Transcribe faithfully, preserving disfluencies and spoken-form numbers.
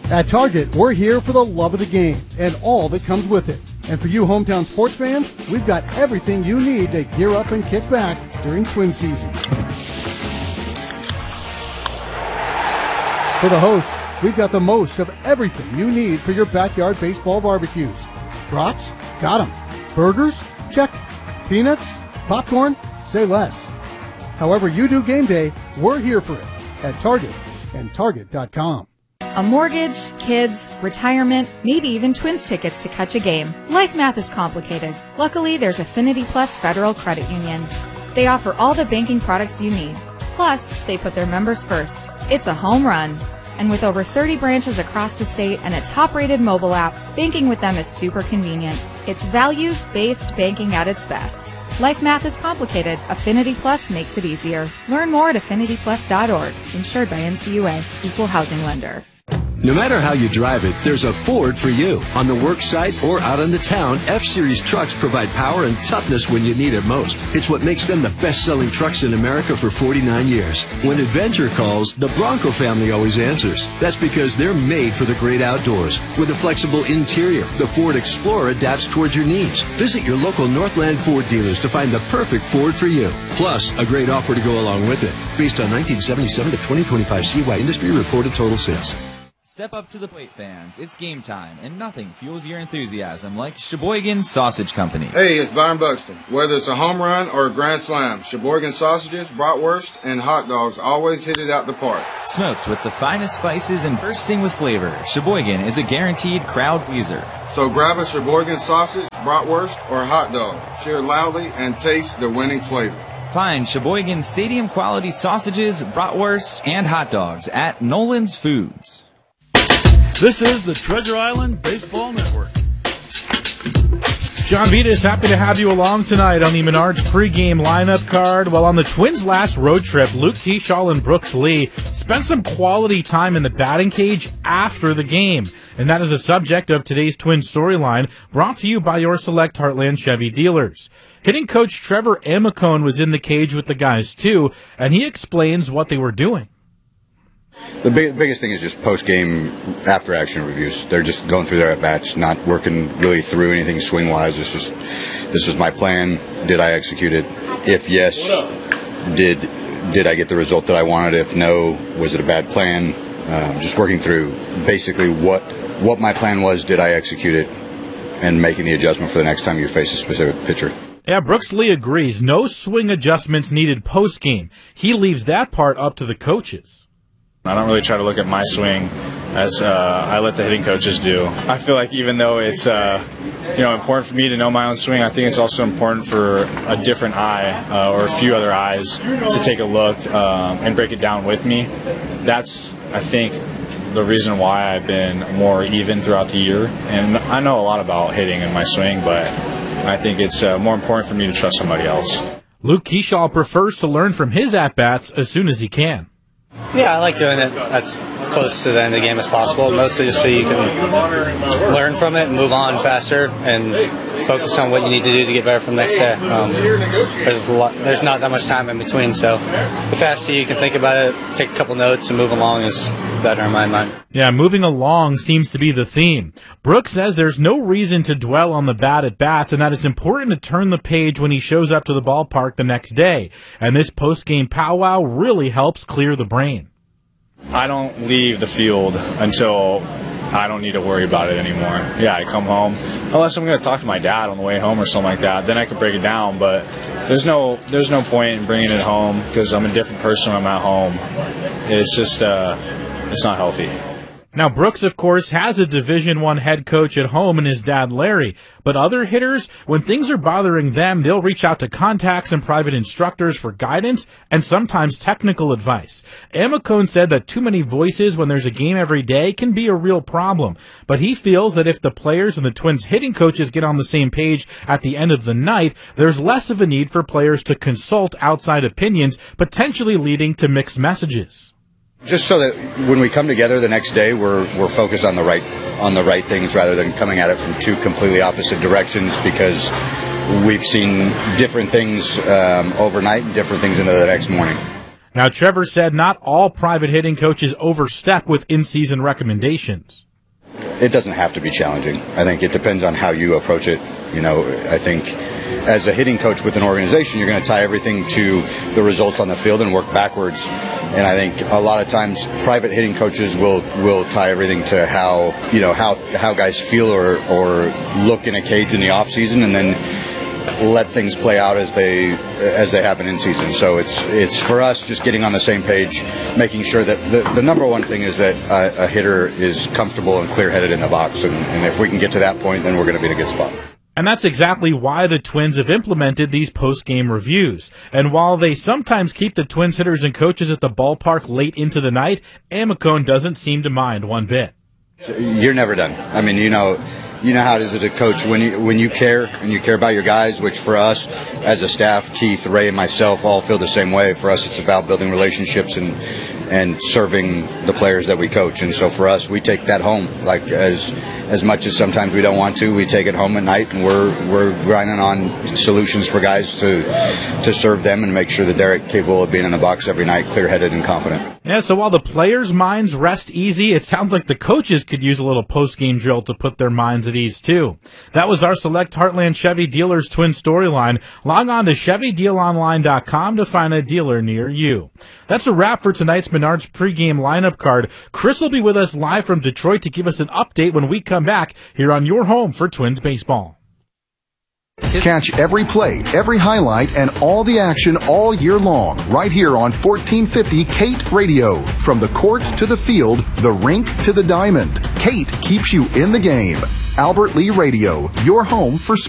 At Target, we're here for the love of the game and all that comes with it. And for you hometown sports fans, we've got everything you need to gear up and kick back during Twin season. For the hosts, we've got the most of everything you need for your backyard baseball barbecues. Brats? Got 'em. Burgers? Check. Peanuts? Popcorn? Say less. However you do game day, we're here for it at Target and Target dot com. A mortgage, kids, retirement, maybe even Twins tickets to catch a game. Life math is complicated. Luckily, there's Affinity Plus Federal Credit Union. They offer all the banking products you need. Plus, they put their members first. It's a home run. And with over thirty branches across the state and a top-rated mobile app, banking with them is super convenient. It's values-based banking at its best. Life math is complicated. Affinity Plus makes it easier. Learn more at affinity plus dot org. Insured by N C U A. Equal housing lender. No matter how you drive it, there's a Ford for you. On the work site or out on the town, F-Series trucks provide power and toughness when you need it most. It's what makes them the best-selling trucks in America for forty-nine years. When adventure calls, the Bronco family always answers. That's because they're made for the great outdoors. With a flexible interior, the Ford Explorer adapts towards your needs. Visit your local Northland Ford dealers to find the perfect Ford for you. Plus, a great offer to go along with it. Based on nineteen seventy-seven to twenty twenty-five C Y Industry reported total sales. Step up to the plate, fans. It's game time, and nothing fuels your enthusiasm like Sheboygan Sausage Company. Hey, it's Byron Buxton. Whether it's a home run or a grand slam, Sheboygan sausages, bratwurst, and hot dogs always hit it out the park. Smoked with the finest spices and bursting with flavor, Sheboygan is a guaranteed crowd pleaser. So grab a Sheboygan sausage, bratwurst, or hot dog. Cheer loudly and taste the winning flavor. Find Sheboygan Stadium quality sausages, bratwurst, and hot dogs at Nolan's Foods. This is the Treasure Island Baseball Network. John Vita is happy to have you along tonight on the Menards pregame lineup card. Well, on the Twins' last road trip, Luke Keeschall and Brooks Lee spent some quality time in the batting cage after the game. And that is the subject of today's Twins storyline, brought to you by your select Heartland Chevy dealers. Hitting coach Trevor Amicone was in the cage with the guys, too, and he explains what they were doing. The big, biggest thing is just post-game after-action reviews. They're just going through their at-bats, not working really through anything swing-wise. It's just, this is my plan. Did I execute it? If yes, did did I get the result that I wanted? If no, was it a bad plan? Um, just working through basically what what my plan was. Did I execute it? And making the adjustment for the next time you face a specific pitcher. Yeah, Brooks Lee agrees. No swing adjustments needed post-game. He leaves that part up to the coaches. I don't really try to look at my swing as uh, I let the hitting coaches do. I feel like even though it's uh, you know important for me to know my own swing, I think it's also important for a different eye uh, or a few other eyes to take a look um, and break it down with me. That's, I think, the reason why I've been more even throughout the year. And I know a lot about hitting and my swing, but I think it's uh, more important for me to trust somebody else. Luke Keeschall prefers to learn from his at-bats as soon as he can. Yeah, I like doing it as close to the end of the game as possible, mostly just so you can learn from it and move on faster and focus on what you need to do to get better from the next day. Um, there's, a lot, there's not that much time in between, so the faster you can think about it, take a couple notes, and move along is better in my mind. Yeah, moving along seems to be the theme. Brooks says there's no reason to dwell on the bad at bats and that it's important to turn the page when he shows up to the ballpark the next day. And this post-game powwow really helps clear the brain. I don't leave the field until I don't need to worry about it anymore. Yeah, I come home, unless I'm going to talk to my dad on the way home or something like that, then I can break it down, but there's no there's no point in bringing it home because I'm a different person when I'm at home. It's just, uh, it's not healthy. Now, Brooks, of course, has a Division One head coach at home in his dad, Larry. But other hitters, when things are bothering them, they'll reach out to contacts and private instructors for guidance and sometimes technical advice. Amicone said that too many voices when there's a game every day can be a real problem. But he feels that if the players and the Twins hitting coaches get on the same page at the end of the night, there's less of a need for players to consult outside opinions, potentially leading to mixed messages. Just so that when we come together the next day, we're we're focused on the right on the right things rather than coming at it from two completely opposite directions, because we've seen different things um, overnight and different things into the next morning. Now, Trevor said not all private hitting coaches overstep with in-season recommendations. It doesn't have to be challenging. I think it depends on how you approach it. You know, I think as a hitting coach with an organization, you're going to tie everything to the results on the field and work backwards. And I think a lot of times private hitting coaches will, will tie everything to how, you know, how how guys feel or, or look in a cage in the off season, and then let things play out as they as they happen in season. So it's it's for us just getting on the same page, making sure that the, the number one thing is that a, a hitter is comfortable and clear-headed in the box. And, and if we can get to that point, then we're going to be in a good spot. And that's exactly why the Twins have implemented these post-game reviews. And while they sometimes keep the Twins hitters and coaches at the ballpark late into the night, Amicone doesn't seem to mind one bit. You're never done. I mean, you know, you know how it is as a coach when you when you care and you care about your guys, which for us as a staff, Keith, Ray, and myself all feel the same way. For us, it's about building relationships and and serving the players that we coach. And so for us, we take that home. Like as as much as sometimes we don't want to, we take it home at night, and we're we're grinding on solutions for guys to to serve them and make sure that they're capable of being in the box every night, clear-headed and confident. Yeah, so while the players' minds rest easy, it sounds like the coaches could use a little post-game drill to put their minds at ease, too. That was our Select Heartland Chevy Dealers Twin Storyline. Log on to Chevy Deal Online dot com to find a dealer near you. That's a wrap for tonight's Menards pregame lineup card. Chris will be with us live from Detroit to give us an update when we come back here on your home for Twins baseball. Catch every play, every highlight, and all the action all year long right here on fourteen fifty Kate Radio. From the court to the field, the rink to the diamond, Kate keeps you in the game. Albert Lee Radio, your home for sports.